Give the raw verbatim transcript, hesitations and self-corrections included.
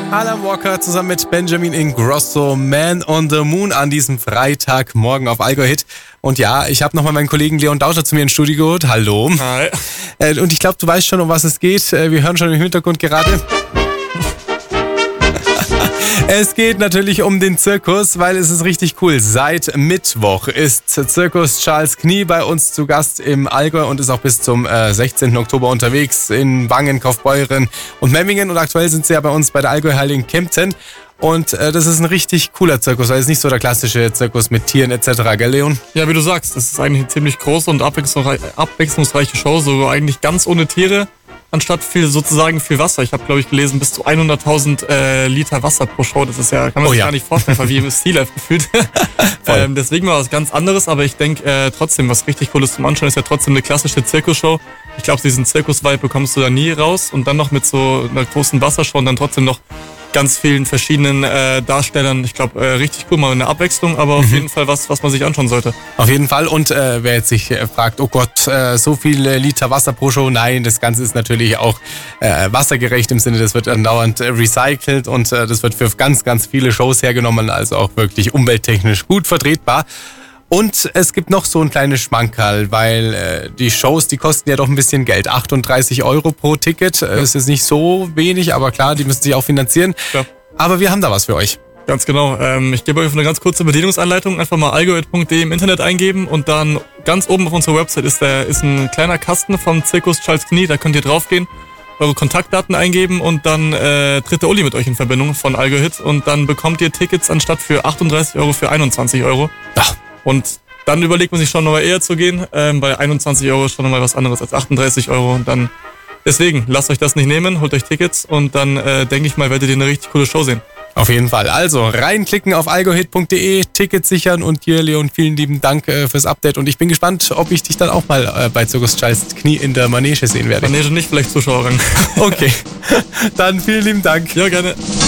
Alan Walker zusammen mit Benjamin Ingrosso, Man on the Moon an diesem Freitagmorgen auf Allgäu Hit. Und ja, ich habe nochmal meinen Kollegen Leon Dauscher zu mir ins Studio geholt. Hallo. Hi. Äh, und ich glaube, du weißt schon, um was es geht. Äh, wir hören schon im Hintergrund gerade. Es geht natürlich um den Zirkus, weil es ist richtig cool. Seit Mittwoch ist Zirkus Charles Knie bei uns zu Gast im Allgäu und ist auch bis zum äh, sechzehnten Oktober unterwegs in Wangen, Kaufbeuren und Memmingen. Und aktuell sind sie ja bei uns bei der Allgäu-Halle in Kempten. Und äh, das ist ein richtig cooler Zirkus, weil es ist nicht so der klassische Zirkus mit Tieren et cetera, gell Leon? Ja, wie du sagst, das ist eigentlich eine ziemlich große und abwechslungsreiche, abwechslungsreiche Show, so eigentlich ganz ohne Tiere. Anstatt viel, sozusagen viel Wasser. Ich habe, glaube ich, gelesen, bis zu hunderttausend äh, Liter Wasser pro Show. Das ist ja, kann man Oh sich ja. gar nicht vorstellen, wie im Sea Life gefühlt. ähm, deswegen war was ganz anderes, aber ich denke äh, trotzdem, was richtig cool ist zum Anschauen, ist ja trotzdem eine klassische Zirkusshow. Ich glaube, diesen Zirkus-Vibe bekommst du da nie raus. Und dann noch mit so einer großen Wassershow und dann trotzdem noch ganz vielen verschiedenen äh, Darstellern. Ich glaube, äh, richtig cool, mal eine Abwechslung, aber mhm. auf jeden Fall was, was man sich anschauen sollte. Auf jeden Fall. Und äh, wer jetzt sich äh, fragt, oh Gott, äh, so viele Liter Wasser pro Show, nein, das Ganze ist natürlich auch äh, wassergerecht im Sinne, das wird andauernd äh, recycelt und äh, das wird für ganz, ganz viele Shows hergenommen, also auch wirklich umwelttechnisch gut vertretbar. Und es gibt noch so ein kleines Schmankerl, weil äh, die Shows, die kosten ja doch ein bisschen Geld. achtunddreißig Euro pro Ticket, äh, ist jetzt nicht so wenig, aber klar, die müssen sich auch finanzieren. Ja. Aber wir haben da was für euch. Ganz genau. Ähm, ich gebe euch eine ganz kurze Bedienungsanleitung. Einfach mal allgäuhit punkt de im Internet eingeben und dann ganz oben auf unserer Website ist, der, ist ein kleiner Kasten vom Zirkus Charles Knie. Da könnt ihr draufgehen, eure Kontaktdaten eingeben und dann äh, tritt der Uli mit euch in Verbindung von Allgäuhit und dann bekommt ihr Tickets anstatt für achtunddreißig Euro für einundzwanzig Euro. Ach. Und dann überlegt man sich schon nochmal eher zu gehen. Ähm, bei einundzwanzig Euro ist schon nochmal was anderes als achtunddreißig Euro. Und dann, deswegen, lasst euch das nicht nehmen, holt euch Tickets und dann äh, denke ich mal, werdet ihr eine richtig coole Show sehen. Auf jeden Fall. Also reinklicken auf allgäuhit punkt de, Tickets sichern und dir, Leon, vielen lieben Dank äh, fürs Update. Und ich bin gespannt, ob ich dich dann auch mal äh, bei Zirkus Charles Knie in der Manege sehen werde. Manege nicht, vielleicht Zuschauer. Okay, dann vielen lieben Dank. Ja, gerne.